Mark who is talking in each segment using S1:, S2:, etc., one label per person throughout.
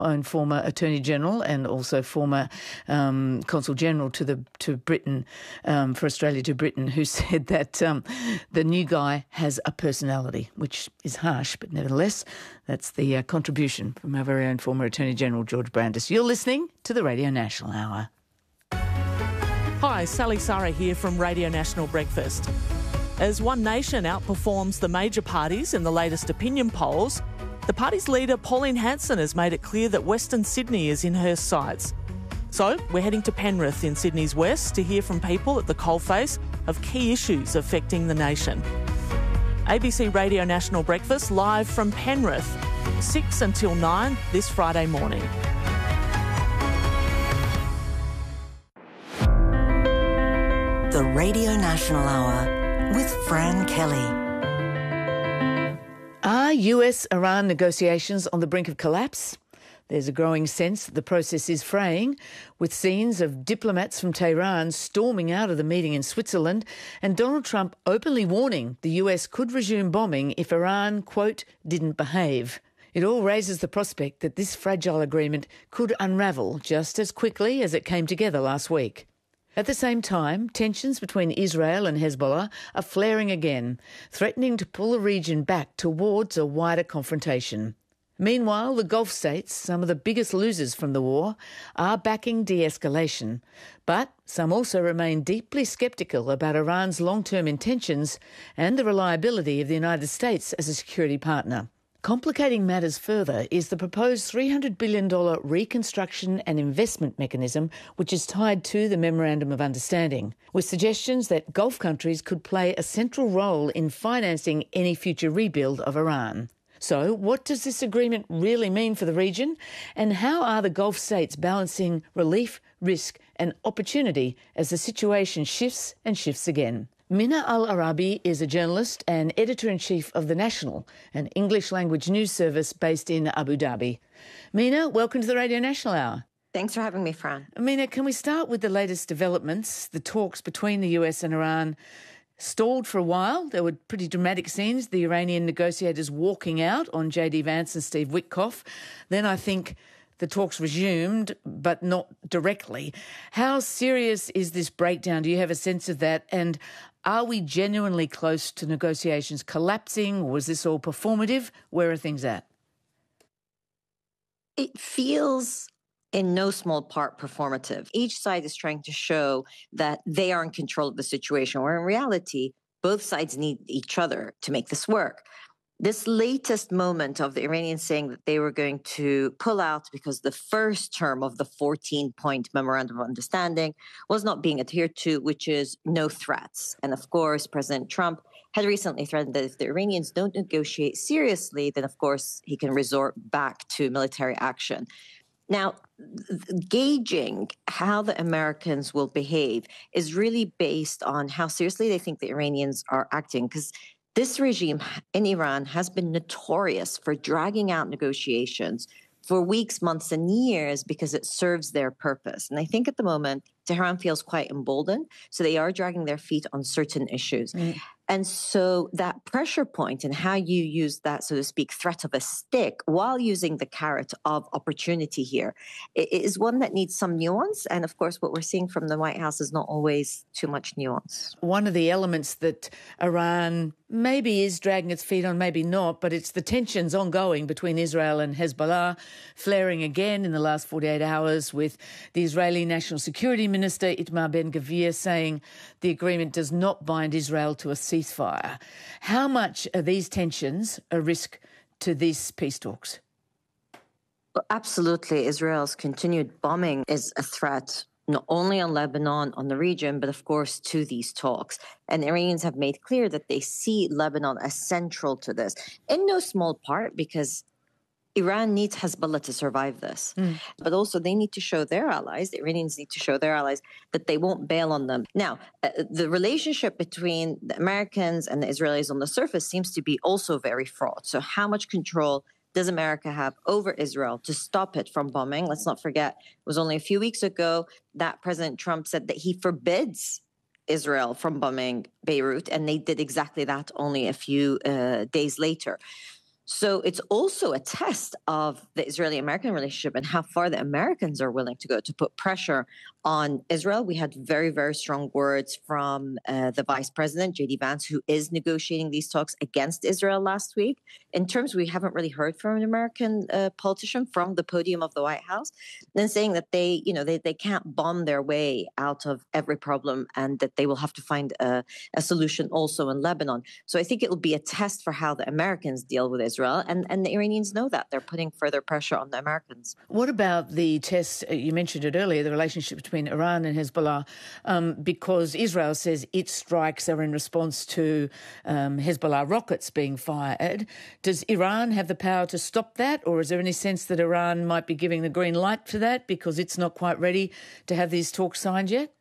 S1: own former Attorney General and also former Consul General to Britain, for Australia to Britain, who said that the new guy has a personality, which is harsh, but nevertheless, that's the contribution from our very own former Attorney General, George Brandis. You're listening to the Radio National Hour.
S2: Hi, Sally Surrey here from Radio National Breakfast. As One Nation outperforms the major parties in the latest opinion polls, the party's leader, Pauline Hanson, has made it clear that Western Sydney is in her sights. So we're heading to Penrith in Sydney's west to hear from people at the coalface of key issues affecting the nation. ABC Radio National Breakfast live from Penrith, 6 until 9 this Friday morning.
S3: The Radio National Hour with Fran Kelly.
S1: Are US-Iran negotiations on the brink of collapse? There's a growing sense that the process is fraying, with scenes of diplomats from Tehran storming out of the meeting in Switzerland and Donald Trump openly warning the US could resume bombing if Iran, quote, didn't behave. It all raises the prospect that this fragile agreement could unravel just as quickly as it came together last week. At the same time, tensions between Israel and Hezbollah are flaring again, threatening to pull the region back towards a wider confrontation. Meanwhile, the Gulf states, some of the biggest losers from the war, are backing de-escalation. But some also remain deeply sceptical about Iran's long-term intentions and the reliability of the United States as a security partner. Complicating matters further is the proposed $300 billion reconstruction and investment mechanism, which is tied to the Memorandum of Understanding, with suggestions that Gulf countries could play a central role in financing any future rebuild of Iran. So, what does this agreement really mean for the region? And how are the Gulf states balancing relief, risk and opportunity as the situation shifts and shifts again? Mina Al-Arabi is a journalist and editor-in-chief of The National, an English-language news service based in Abu Dhabi. Mina, welcome to the Radio National Hour.
S4: Thanks for having me, Fran.
S1: Mina, can we start with the latest developments? The talks between the US and Iran stalled for a while. There were pretty dramatic scenes, the Iranian negotiators walking out on J.D. Vance and Steve Witkoff. Then I think the talks resumed, but not directly. How serious is this breakdown? Do you have a sense of that? And are we genuinely close to negotiations collapsing, or was this all performative? Where are things at?
S4: It feels in no small part performative. Each side is trying to show that they are in control of the situation, where in reality, both sides need each other to make this work. This latest moment of the Iranians saying that they were going to pull out because the first term of the 14-point Memorandum of Understanding was not being adhered to, which is no threats. And of course, President Trump had recently threatened that if the Iranians don't negotiate seriously, then of course he can resort back to military action. Now, gauging how the Americans will behave is really based on how seriously they think the Iranians are acting, because this regime in Iran has been notorious for dragging out negotiations for weeks, months, and years because it serves their purpose. And I think at the moment, Tehran feels quite emboldened, so they are dragging their feet on certain issues. And so that pressure point and how you use that, so to speak, threat of a stick while using the carrot of opportunity here is one that needs some nuance. And of course, what we're seeing from the White House is not always too much nuance.
S1: One of the elements that Iran maybe is dragging its feet on, maybe not, but it's the tensions ongoing between Israel and Hezbollah, flaring again in the last 48 hours with the Israeli National Security Minister Itamar Ben-Gvir saying the agreement does not bind Israel to a ceasefire. How much are these tensions a risk to these peace talks?
S4: Well, absolutely. Israel's continued bombing is a threat not only on Lebanon, on the region, but of course to these talks. And Iranians have made clear that they see Lebanon as central to this, in no small part because Iran needs Hezbollah to survive this. But also they need to show their allies, the Iranians need to show their allies that they won't bail on them. Now, the relationship between the Americans and the Israelis on the surface seems to be also very fraught. So how much control does America have over Israel to stop it from bombing? Let's not forget, it was only a few weeks ago that President Trump said that he forbids Israel from bombing Beirut, and they did exactly that only a few days later. So it's also a test of the Israeli-American relationship and how far the Americans are willing to go to put pressure on Israel. We had very, very strong words from the vice president, J.D. Vance, who is negotiating these talks against Israel last week. In terms, we haven't really heard from an American politician from the podium of the White House, then saying that they can't bomb their way out of every problem and that they will have to find a solution also in Lebanon. So I think it will be a test for how the Americans deal with Israel, and the Iranians know that. They're putting further pressure on the Americans.
S1: What about the test, you mentioned it earlier, the relationship between Iran and Hezbollah, because Israel says its strikes are in response to Hezbollah rockets being fired. Does Iran have the power to stop that, or is there any sense that Iran might be giving the green light for that because it's not quite ready to have these talks signed yet?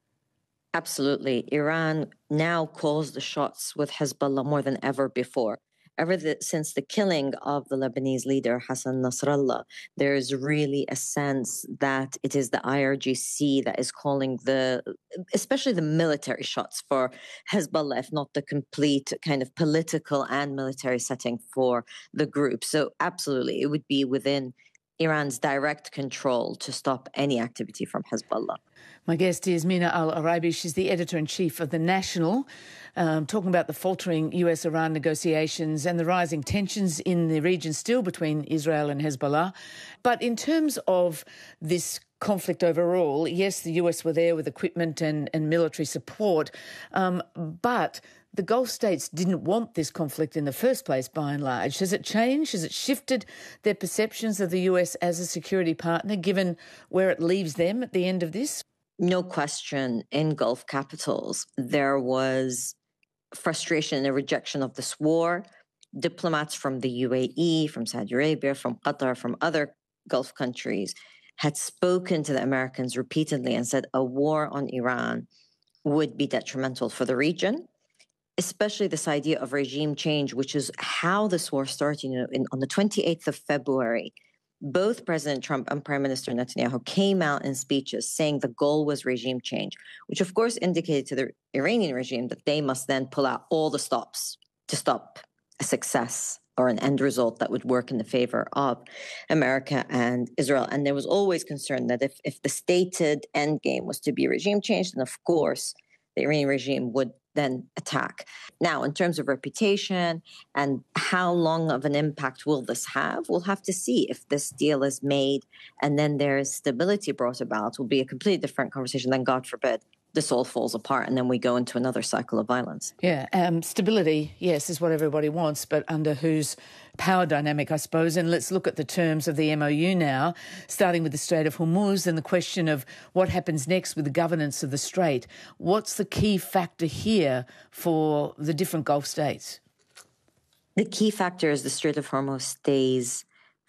S4: Absolutely. Iran now calls the shots with Hezbollah more than ever before. Since the killing of the Lebanese leader Hassan Nasrallah, there is really a sense that it is the IRGC that is calling especially the military shots for Hezbollah, if not the complete kind of political and military setting for the group. So absolutely, it would be within Iran's direct control to stop any activity from Hezbollah.
S1: My guest is Mina Al-Araibi. She's the editor-in-chief of The National, talking about the faltering US-Iran negotiations and the rising tensions in the region still between Israel and Hezbollah. But in terms of this conflict overall, yes, the US were there with equipment and military support, but the Gulf states didn't want this conflict in the first place, by and large. Has it changed? Has it shifted their perceptions of the US as a security partner, given where it leaves them at the end of this?
S4: No question, in Gulf capitals, there was frustration and a rejection of this war. Diplomats from the UAE, from Saudi Arabia, from Qatar, from other Gulf countries had spoken to the Americans repeatedly and said a war on Iran would be detrimental for the region, especially this idea of regime change, which is how this war started. On the 28th of February, both President Trump and Prime Minister Netanyahu came out in speeches saying the goal was regime change, which of course indicated to the Iranian regime that they must then pull out all the stops to stop a success or an end result that would work in the favor of America and Israel. And there was always concern that if the stated end game was to be regime change, then of course the Iranian regime would then attack. Now, in terms of reputation and how long of an impact will this have, we'll have to see. If this deal is made and then there is stability brought about, will be a completely different conversation. Then, God forbid, this all falls apart and then we go into another cycle of violence.
S1: Yeah, stability, yes, is what everybody wants, but under whose power dynamic, I suppose. And let's look at the terms of the MOU now, starting with the Strait of Hormuz and the question of what happens next with the governance of the Strait. What's the key factor here for the different Gulf states?
S4: The key factor is the Strait of Hormuz stays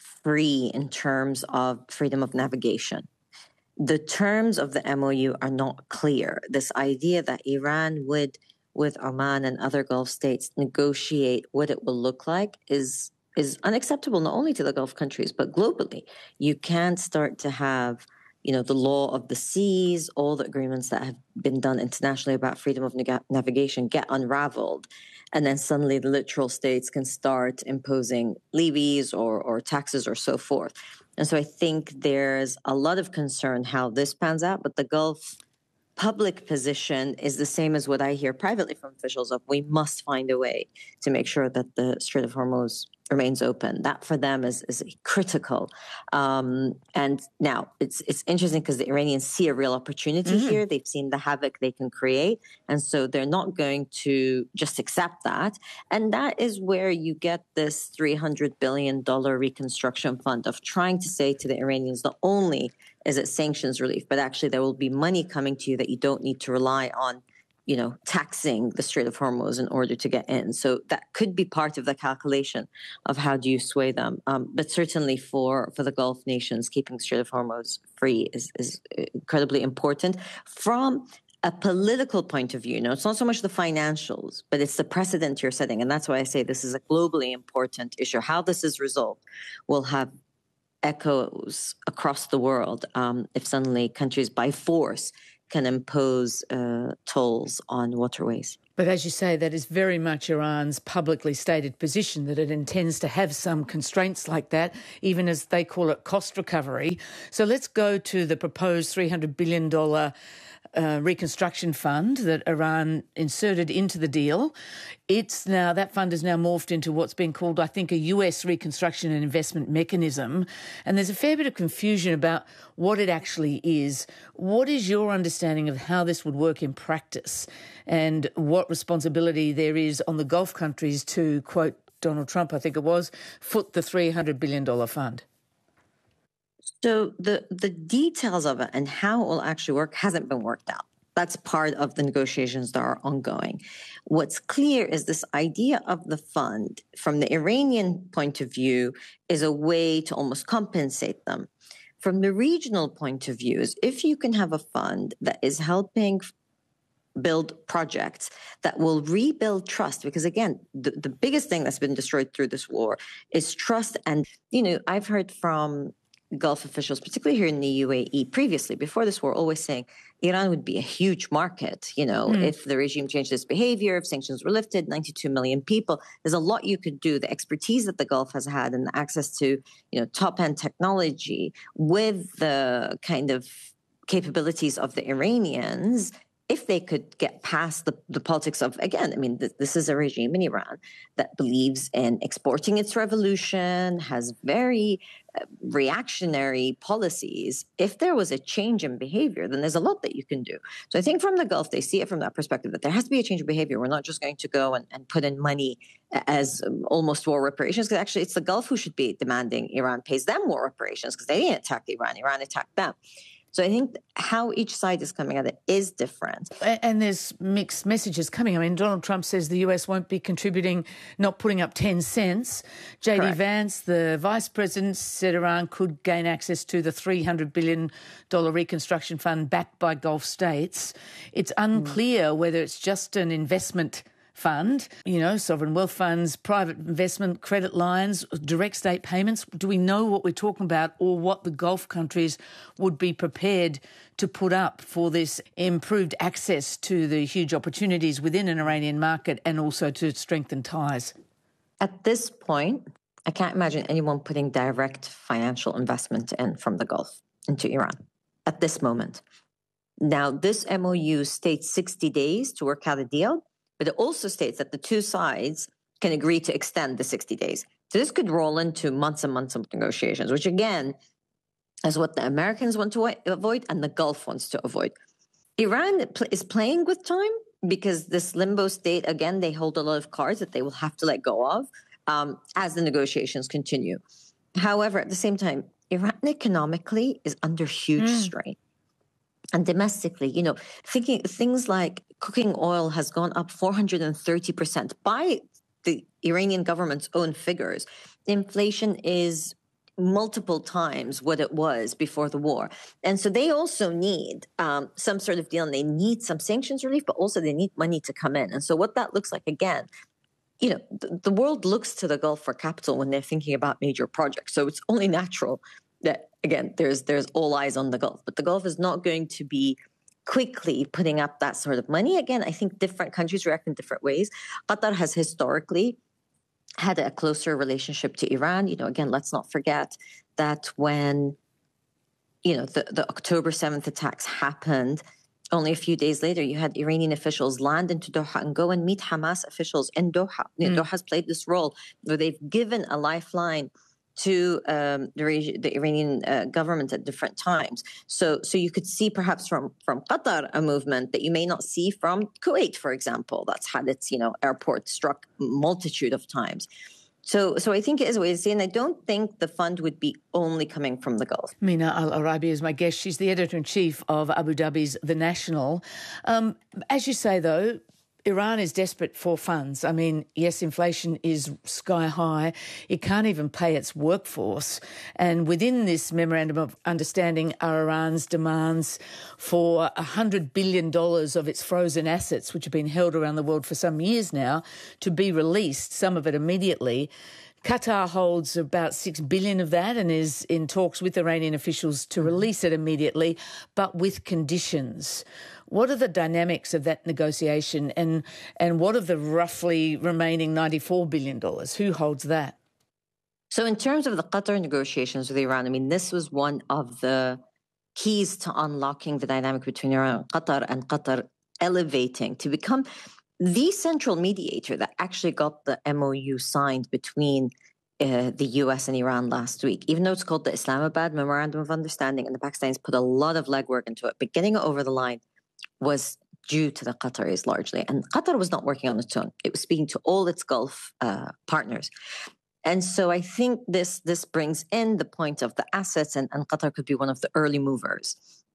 S4: free in terms of freedom of navigation. The terms of the MOU are not clear. This idea that Iran would, with Oman and other Gulf states, negotiate what it will look like is unacceptable, not only to the Gulf countries, but globally. You can't start to have, the law of the seas, all the agreements that have been done internationally about freedom of navigation get unraveled. And then suddenly the littoral states can start imposing levies or taxes or so forth. And so I think there's a lot of concern how this pans out, but the Gulf public position is the same as what I hear privately from officials of we must find a way to make sure that the Strait of Hormuz remains open. That for them is critical. And now it's interesting because the Iranians see a real opportunity here. They've seen the havoc they can create. And so they're not going to just accept that. And that is where you get this $300 billion reconstruction fund of trying to say to the Iranians, not only is it sanctions relief, but actually there will be money coming to you that you don't need to rely on taxing the Strait of Hormuz in order to get in. So that could be part of the calculation of how do you sway them. But certainly for the Gulf nations, keeping Strait of Hormuz free is incredibly important. From a political point of view, it's not so much the financials, but it's the precedent you're setting. And that's why I say this is a globally important issue. How this is resolved will have echoes across the world if suddenly countries by force can impose tolls on waterways.
S1: But as you say, that is very much Iran's publicly stated position, that it intends to have some constraints like that, even as they call it cost recovery. So let's go to the proposed $300 billion reconstruction fund that Iran inserted into the deal. That fund is now morphed into what's been called, I think, a US reconstruction and investment mechanism. And there's a fair bit of confusion about what it actually is. What is your understanding of how this would work in practice, and what responsibility there is on the Gulf countries to, quote Donald Trump, I think it was, foot the $300 billion fund?
S4: So the details of it and how it will actually work hasn't been worked out. That's part of the negotiations that are ongoing. What's clear is this idea of the fund, from the Iranian point of view, is a way to almost compensate them. From the regional point of view, is if you can have a fund that is helping build projects that will rebuild trust, because again, the biggest thing that's been destroyed through this war is trust. And, I've heard from Gulf officials, particularly here in the UAE previously, before this war, always saying Iran would be a huge market, if the regime changed its behavior, if sanctions were lifted, 92 million people. There's a lot you could do. The expertise that the Gulf has had and the access to, top-end technology with the kind of capabilities of the Iranians, if they could get past the politics of, again, this is a regime in Iran that believes in exporting its revolution, has very reactionary policies. If there was a change in behavior, then there's a lot that you can do. So I think from the Gulf, they see it from that perspective, that there has to be a change of behavior. We're not just going to go and put in money as almost war reparations, because actually it's the Gulf who should be demanding Iran pays them war reparations, because they didn't attack Iran. Iran attacked them. So I think how each side is coming at it is different.
S1: And there's mixed messages coming. Donald Trump says the US won't be contributing, not putting up 10 cents. J.D. Vance, the vice president, said Iran could gain access to the $300 billion reconstruction fund backed by Gulf states. It's unclear whether it's just an investment fund, sovereign wealth funds, private investment, credit lines, direct state payments. Do we know what we're talking about, or what the Gulf countries would be prepared to put up for this improved access to the huge opportunities within an Iranian market, and also to strengthen ties?
S4: At this point, I can't imagine anyone putting direct financial investment in from the Gulf into Iran at this moment. Now, this MOU states 60 days to work out a deal, but it also states that the two sides can agree to extend the 60 days. So this could roll into months and months of negotiations, which again is what the Americans want to avoid and the Gulf wants to avoid. Iran is playing with time because this limbo state, again, they hold a lot of cards that they will have to let go of as the negotiations continue. However, at the same time, Iran economically is under huge strain. And domestically, thinking things like cooking oil has gone up 430% by the Iranian government's own figures. Inflation is multiple times what it was before the war. And so they also need some sort of deal, and they need some sanctions relief, but also they need money to come in. And so what that looks like, again, the world looks to the Gulf for capital when they're thinking about major projects. So it's only natural that, again, there's all eyes on the Gulf. But the Gulf is not going to be quickly putting up that sort of money. Again, I think different countries react in different ways. Qatar has historically had a closer relationship to Iran. Again, let's not forget that when, the October 7th attacks happened, only a few days later, you had Iranian officials land into Doha and go and meet Hamas officials in Doha. Doha's played this role where they've given a lifeline to the Iranian government at different times. So you could see perhaps from Qatar a movement that you may not see from Kuwait, for example, that's had its airport struck multitude of times. So I think it is a way to see, and I don't think the fund would be only coming from the Gulf.
S1: Mina Al-Arabi is my guest. She's the editor-in-chief of Abu Dhabi's The National. As you say, though, Iran is desperate for funds. Yes, inflation is sky high. It can't even pay its workforce. And within this memorandum of understanding are Iran's demands for $100 billion of its frozen assets, which have been held around the world for some years now, to be released, some of it immediately, Qatar holds about $6 billion of that and is in talks with Iranian officials to release it immediately, but with conditions. What are the dynamics of that negotiation, and what of the roughly remaining $94 billion? Who holds that?
S4: So in terms of the Qatar negotiations with Iran, I mean, this was one of the keys to unlocking the dynamic between Iran and Qatar elevating to become the central mediator that actually got the MOU signed between the US and Iran last week. Even though it's called the Islamabad Memorandum of Understanding, and the Pakistanis put a lot of legwork into it, but getting it over the line was due to the Qataris largely. And Qatar was not working on its own. It was speaking to all its Gulf partners. And so I think this brings in the point of the assets, and Qatar could be one of the early movers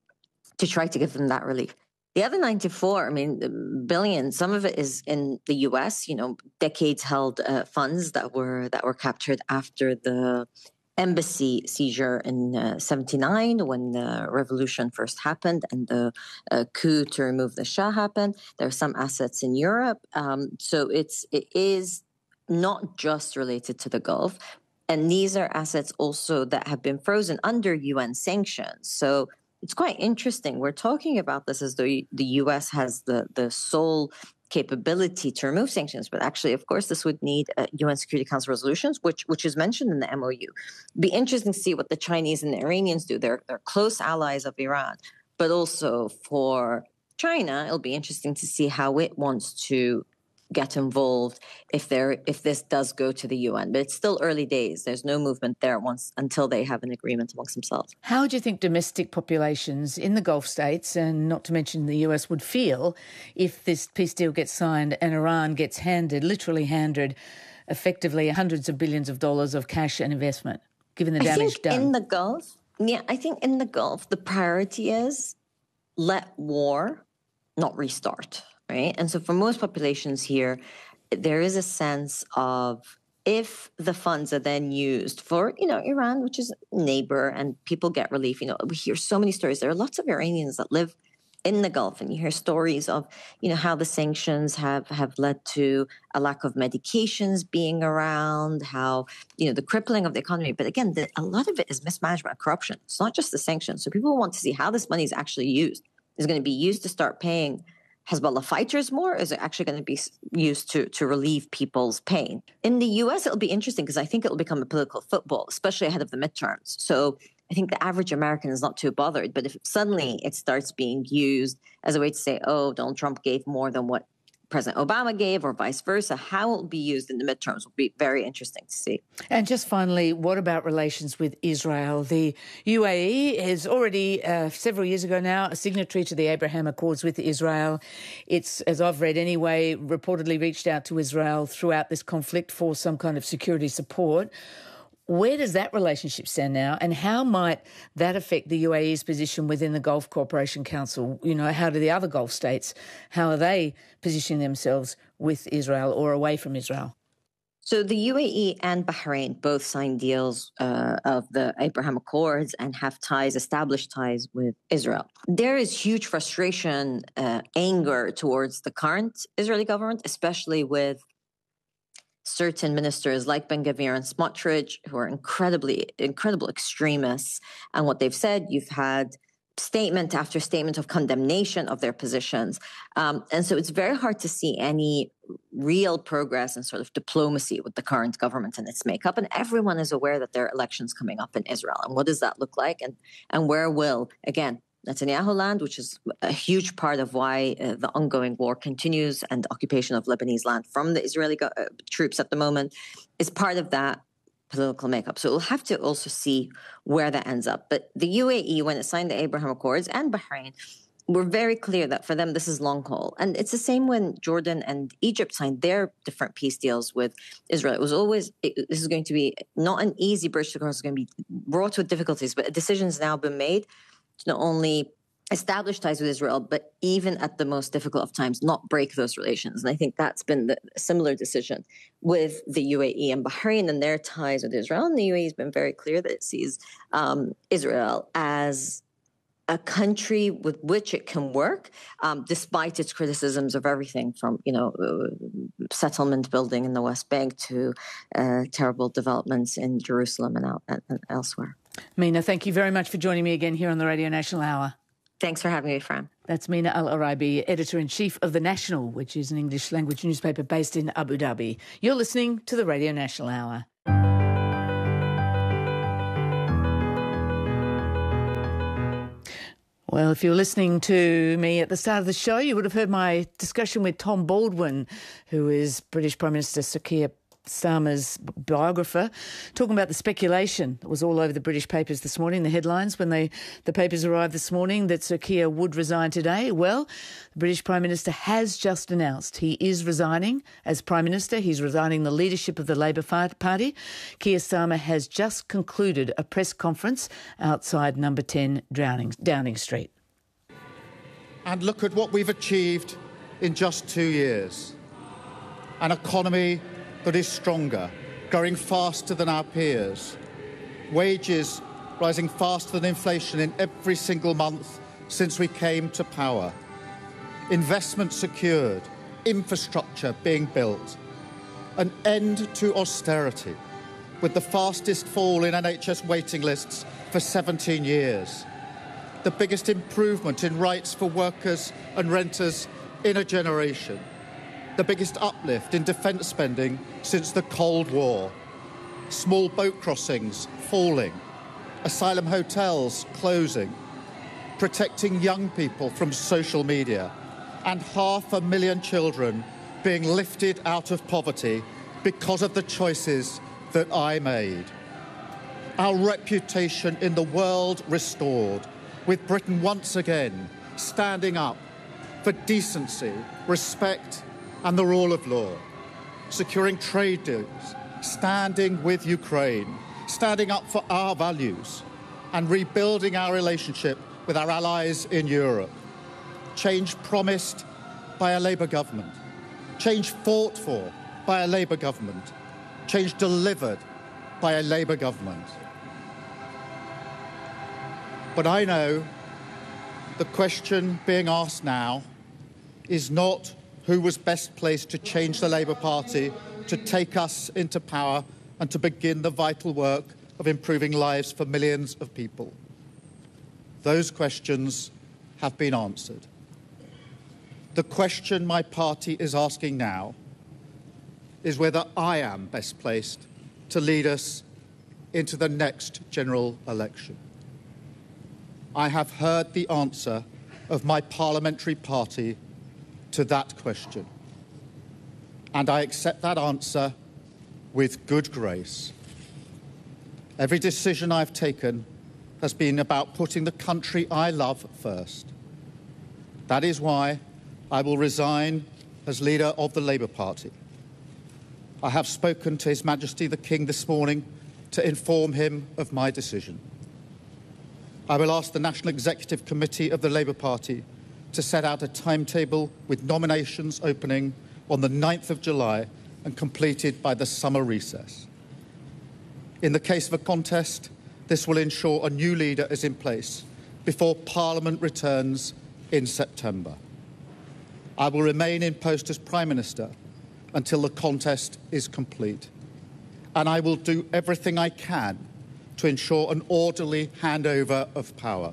S4: to try to give them that relief. The other 94, I mean, billion, some of it is in the US, decades-held funds that were captured after the embassy seizure in 79 when the revolution first happened and the coup to remove the Shah happened. There are some assets in Europe. So it is not just related to the Gulf. And these are assets also that have been frozen under UN sanctions. So it's quite interesting. We're talking about this as though the U.S. has the sole capability to remove sanctions, but actually, of course, this would need UN Security Council resolutions, which is mentioned in the MOU. Be interesting to see what the Chinese and the Iranians do. They're close allies of Iran, but also for China, it'll be interesting to see how it wants to get involved if this does go to the UN. But it's still early days. There's no movement there until they have an agreement amongst themselves.
S1: How do you think domestic populations in the Gulf states, and not to mention the US, would feel if this peace deal gets signed and Iran gets literally handed, effectively hundreds of billions of dollars of cash and investment, given the damage done?
S4: I think in the Gulf, the priority is let war not restart. Right. And so for most populations here, there is a sense of if the funds are then used for, Iran, which is a neighbor, and people get relief. We hear so many stories. There are lots of Iranians that live in the Gulf, and you hear stories of, how the sanctions have led to a lack of medications being around, how, the crippling of the economy. But again, a lot of it is mismanagement and corruption. It's not just the sanctions. So people want to see how this money is actually used. Is it going to be used to start paying Hezbollah fighters more, or is it actually going to be used to relieve people's pain? In the U.S., it'll be interesting because I think it'll become a political football, especially ahead of the midterms. So I think the average American is not too bothered. But if suddenly it starts being used as a way to say, oh, Donald Trump gave more than what President Obama gave, or vice versa, how it will be used in the midterms will be very interesting to see.
S1: And just finally, what about relations with Israel? The UAE is already, several years ago now, a signatory to the Abraham Accords with Israel. It's, as I've read anyway, reportedly reached out to Israel throughout this conflict for some kind of security support. Where does that relationship stand now, and how might that affect the UAE's position within the Gulf Cooperation Council? How do the other Gulf states, how are they positioning themselves with Israel or away from Israel?
S4: So the UAE and Bahrain both signed deals of the Abraham Accords and have established ties with Israel. There is huge frustration, anger towards the current Israeli government, especially with certain ministers like Ben-Gvir and Smotrich, who are incredible extremists. And what they've said, you've had statement after statement of condemnation of their positions. And so it's very hard to see any real progress and sort of diplomacy with the current government and its makeup. And everyone is aware that there are elections coming up in Israel. And what does that look like? And where will, again, Netanyahu land, which is a huge part of why the ongoing war continues, and the occupation of Lebanese land from the Israeli troops at the moment is part of that political makeup. So we'll have to also see where that ends up. But the UAE, when it signed the Abraham Accords, and Bahrain, were very clear that for them this is long haul. And it's the same when Jordan and Egypt signed their different peace deals with Israel. It was always, this is going to be not an easy bridge to cross. It's going to be brought with difficulties, but a decision has now been made to not only establish ties with Israel, but even at the most difficult of times, not break those relations. And I think that's been the similar decision with the UAE and Bahrain and their ties with Israel. And the UAE has been very clear that it sees Israel as a country with which it can work, despite its criticisms of everything from, settlement building in the West Bank to terrible developments in Jerusalem and elsewhere.
S1: Meena, thank you very much for joining me again here on the Radio National Hour.
S4: Thanks for having me, Fran.
S1: That's Meena Al-Araibi, Editor-in-Chief of The National, which is an English-language newspaper based in Abu Dhabi. You're listening to the Radio National Hour. Well, if you were listening to me at the start of the show, you would have heard my discussion with Tom Baldwin, who is British Prime Minister Sir Keir Starmer's biographer, talking about the speculation that was all over the British papers this morning, the headlines when the papers arrived this morning that Sir Keir would resign today. Well, the British Prime Minister has just announced he is resigning as Prime Minister. He's resigning the leadership of the Labour Party. Keir Starmer has just concluded a press conference outside number 10 Downing Street.
S5: And look at what we've achieved in just 2 years. An economy that is stronger, growing faster than our peers. Wages rising faster than inflation in every single month since we came to power. Investment secured, infrastructure being built. An end to austerity, with the fastest fall in NHS waiting lists for 17 years. The biggest improvement in rights for workers and renters in a generation. The biggest uplift in defence spending since the Cold War. Small boat crossings falling. Asylum hotels closing. Protecting young people from social media. And 500,000 children being lifted out of poverty because of the choices that I made. Our reputation in the world restored, with Britain once again standing up for decency, respect and the rule of law, securing trade deals, standing with Ukraine, standing up for our values, and rebuilding our relationship with our allies in Europe. Change promised by a Labour government, change fought for by a Labour government, change delivered by a Labour government. But I know the question being asked now is not who was best placed to change the Labour Party, to take us into power and to begin the vital work of improving lives for millions of people. Those questions have been answered. The question my party is asking now is whether I am best placed to lead us into the next general election. I have heard the answer of my parliamentary party to that question, and I accept that answer with good grace. Every decision I've taken has been about putting the country I love first. That is why I will resign as leader of the Labour Party. I have spoken to His Majesty the King this morning to inform him of my decision. I will ask the National Executive Committee of the Labour Party to set out a timetable with nominations opening on the 9th of July and completed by the summer recess. In the case of a contest, this will ensure a new leader is in place before Parliament returns in September. I will remain in post as Prime Minister until the contest is complete, and I will do everything I can to ensure an orderly handover of power.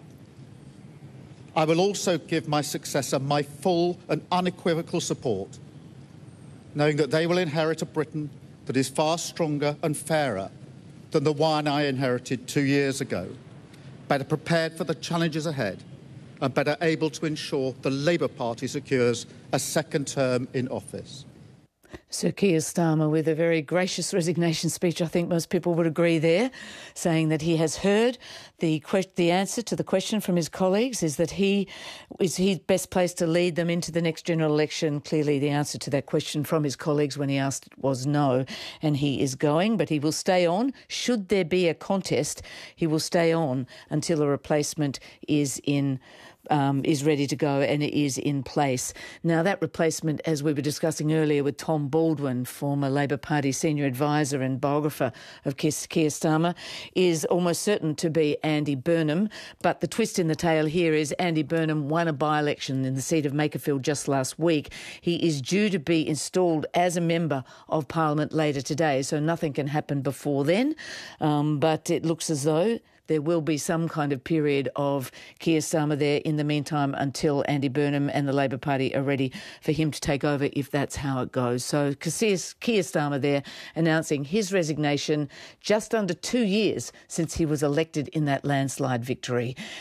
S5: I will also give my successor my full and unequivocal support, knowing that they will inherit a Britain that is far stronger and fairer than the one I inherited 2 years ago, better prepared for the challenges ahead and better able to ensure the Labour Party secures a second term in office.
S1: Sir Keir Starmer with a very gracious resignation speech. I think most people would agree there, saying that he has heard the answer to the question from his colleagues is that he's best placed to lead them into the next general election. Clearly the answer to that question from his colleagues when he asked was no, and he is going, but he will stay on. Should there be a contest, he will stay on until a replacement is in is ready to go and is in place. Now, that replacement, as we were discussing earlier with Tom Baldwin, former Labor Party senior advisor and biographer of Keir Starmer, is almost certain to be Andy Burnham. But the twist in the tale here is Andy Burnham won a by-election in the seat of Makerfield just last week. He is due to be installed as a member of Parliament later today, so nothing can happen before then. But it looks as though there will be some kind of period of Keir Starmer there in the meantime until Andy Burnham and the Labor Party are ready for him to take over, if that's how it goes. So Keir Starmer there announcing his resignation just under 2 years since he was elected in that landslide victory.